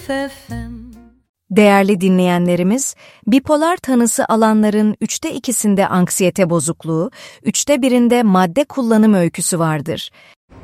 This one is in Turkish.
FM. Değerli dinleyenlerimiz, bipolar tanısı alanların 2'de 2'sinde anksiyete bozukluğu, 1'de madde kullanım öyküsü vardır.